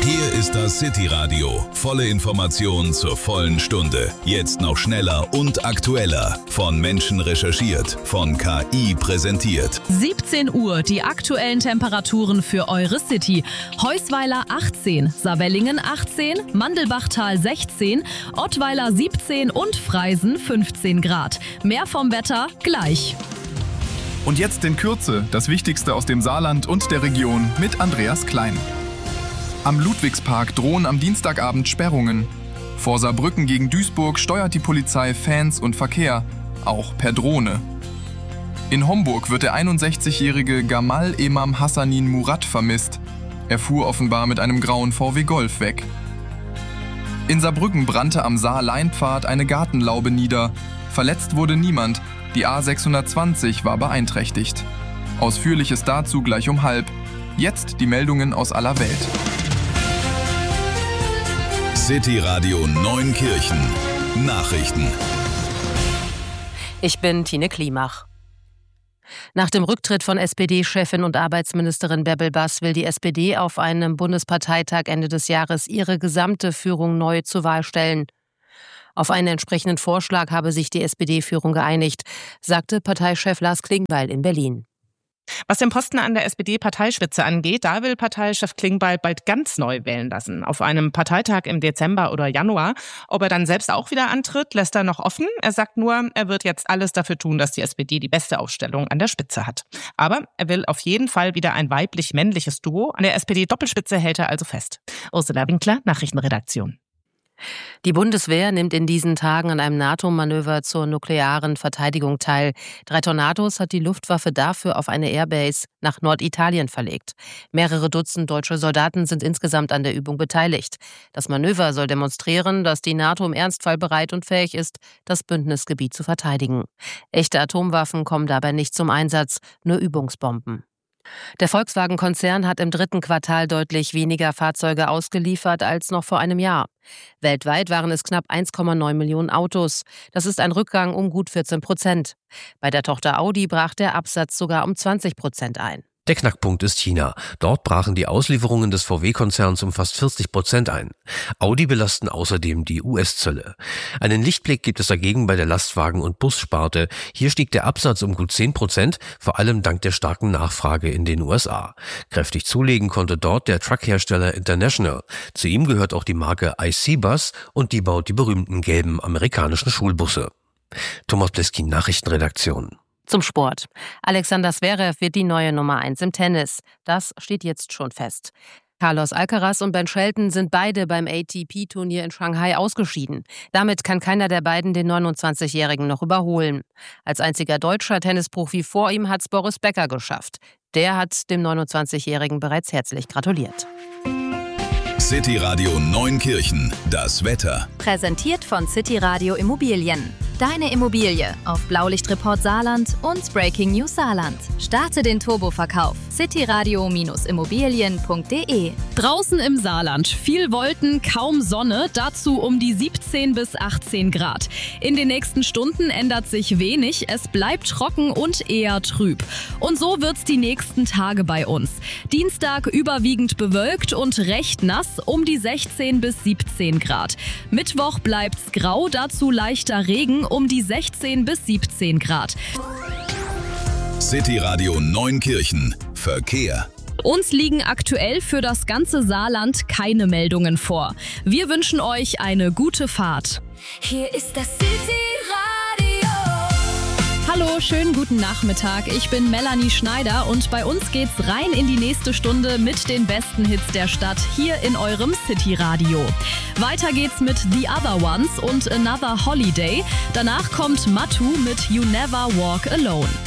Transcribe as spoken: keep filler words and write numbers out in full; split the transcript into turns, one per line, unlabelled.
Hier ist das City Radio. Volle Informationen zur vollen Stunde. Jetzt noch schneller und aktueller. Von Menschen recherchiert, von K I präsentiert.
siebzehn Uhr, die aktuellen Temperaturen für eure City. Heusweiler achtzehn, Saarwellingen achtzehn, Mandelbachtal sechzehn, Ottweiler siebzehn und Freisen fünfzehn Grad. Mehr vom Wetter gleich.
Und jetzt in Kürze das Wichtigste aus dem Saarland und der Region mit Andreas Klein. Am Ludwigspark drohen am Dienstagabend Sperrungen. Vor Saarbrücken gegen Duisburg steuert die Polizei Fans und Verkehr, auch per Drohne. In Homburg wird der einundsechzigjährige Gamal Emam Hassanin Murat vermisst. Er fuhr offenbar mit einem grauen V W Golf weg. In Saarbrücken brannte am Saar-Leinpfad eine Gartenlaube nieder. Verletzt wurde niemand. Die A sechshundertzwanzig war beeinträchtigt. Ausführliches dazu gleich um halb. Jetzt die Meldungen aus aller Welt.
City Radio Neunkirchen. Nachrichten.
Ich bin Tine Klimach. Nach dem Rücktritt von S P D-Chefin und Arbeitsministerin Bärbel Bass will die S P D auf einem Bundesparteitag Ende des Jahres ihre gesamte Führung neu zur Wahl stellen. Auf einen entsprechenden Vorschlag habe sich die S P D-Führung geeinigt, sagte Parteichef Lars Klingbeil in Berlin.
Was den Posten an der S P D-Parteispitze angeht, da will Parteichef Klingbeil bald ganz neu wählen lassen. Auf einem Parteitag im Dezember oder Januar. Ob er dann selbst auch wieder antritt, lässt er noch offen. Er sagt nur, er wird jetzt alles dafür tun, dass die S P D die beste Aufstellung an der Spitze hat. Aber er will auf jeden Fall wieder ein weiblich-männliches Duo. An der S P D-Doppelspitze hält er also fest. Ursula Winkler, Nachrichtenredaktion.
Die Bundeswehr nimmt in diesen Tagen an einem NATO-Manöver zur nuklearen Verteidigung teil. Drei Tornados hat die Luftwaffe dafür auf eine Airbase nach Norditalien verlegt. Mehrere Dutzend deutsche Soldaten sind insgesamt an der Übung beteiligt. Das Manöver soll demonstrieren, dass die NATO im Ernstfall bereit und fähig ist, das Bündnisgebiet zu verteidigen. Echte Atomwaffen kommen dabei nicht zum Einsatz, nur Übungsbomben. Der Volkswagen-Konzern hat im dritten Quartal deutlich weniger Fahrzeuge ausgeliefert als noch vor einem Jahr. Weltweit waren es knapp eins Komma neun Millionen Autos. Das ist ein Rückgang um gut vierzehn Prozent. Bei der Tochter Audi brach der Absatz sogar um zwanzig Prozent ein.
Der Knackpunkt ist China. Dort brachen die Auslieferungen des V W-Konzerns um fast vierzig Prozent ein. Audi belasten außerdem die U S-Zölle. Einen Lichtblick gibt es dagegen bei der Lastwagen- und Bussparte. Hier stieg der Absatz um gut zehn Prozent, vor allem dank der starken Nachfrage in den U S A. Kräftig zulegen konnte dort der Truckhersteller International. Zu ihm gehört auch die Marke I C Bus und die baut die berühmten gelben amerikanischen Schulbusse. Thomas Bleskin, Nachrichtenredaktion.
Zum Sport. Alexander Zverev wird die neue Nummer eins im Tennis. Das steht jetzt schon fest. Carlos Alcaraz und Ben Shelton sind beide beim A T P-Turnier in Shanghai ausgeschieden. Damit kann keiner der beiden den neunundzwanzigjährigen noch überholen. Als einziger deutscher Tennisprofi vor ihm hat es Boris Becker geschafft. Der hat dem neunundzwanzigjährigen bereits herzlich gratuliert.
City Radio Neunkirchen. Das Wetter.
Präsentiert von City Radio Immobilien. Deine Immobilie auf Blaulichtreport Saarland und Breaking News Saarland. Starte den Turboverkauf. cityradio Immobilien punkt de.
Draußen im Saarland viel Wolken, kaum Sonne, dazu um die siebzehn bis achtzehn Grad. In den nächsten Stunden ändert sich wenig, es bleibt trocken und eher trüb. Und so wird's die nächsten Tage bei uns. Dienstag überwiegend bewölkt und recht nass, um die sechzehn bis siebzehn Grad. Mittwoch bleibt's grau, dazu leichter Regen um die sechzehn bis siebzehn Grad.
City Radio Neunkirchen. Verkehr.
Uns liegen aktuell für das ganze Saarland keine Meldungen vor. Wir wünschen euch eine gute Fahrt.
Hier ist das City Radio.
Hallo, schönen guten Nachmittag. Ich bin Melanie Schneider und bei uns geht's rein in die nächste Stunde mit den besten Hits der Stadt hier in eurem City Radio. Weiter geht's mit The Other Ones und Another Holiday. Danach kommt Matu mit You Never Walk Alone.